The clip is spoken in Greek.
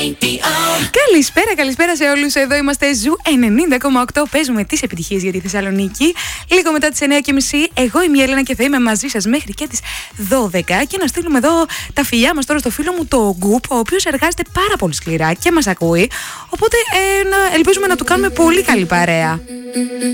Καλησπέρα σε όλους. Εδώ είμαστε Ζου 90,8. Παίζουμε τις επιτυχίες για τη Θεσσαλονίκη. Λίγο μετά τις 9.30 εγώ είμαι η Έλενα και θα είμαι μαζί σας μέχρι και τις 12. Και να στείλουμε εδώ τα φιλιά μας τώρα στο φίλο μου το Γκουπ, ο οποίος εργάζεται πάρα πολύ σκληρά και μας ακούει. Οπότε ελπίζουμε να του κάνουμε πολύ καλή παρέα.